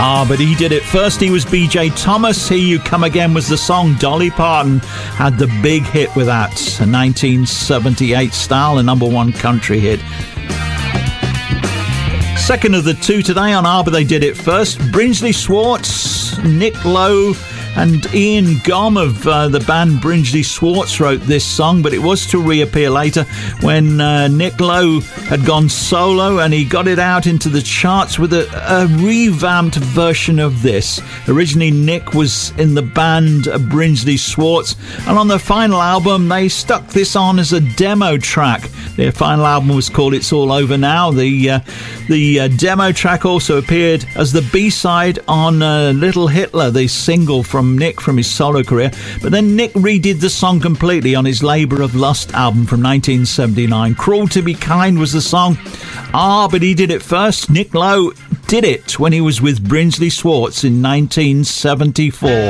But he did it first. He was BJ Thomas. Here You Come Again was the song. Dolly Parton had the big hit with that. A 1978 style, a number one country hit. Second of the two today on But They Did It First. Brinsley Schwarz, Nick Lowe and Ian Gom of the band Brinsley Schwarz wrote this song, but it was to reappear later when Nick Lowe had gone solo, and he got it out into the charts with a revamped version of this. Originally Nick was in the band Brinsley Schwarz, and on their final album they stuck this on as a demo track. Their final album was called It's All Over Now. The demo track also appeared as the B-side on Little Hitler, the single from Nick from his solo career. But then Nick redid the song completely on his Labour of Lust album from 1979. Cruel to Be Kind was the song. But he did it first. Nick Lowe did it when he was with Brinsley Schwarz in 1974.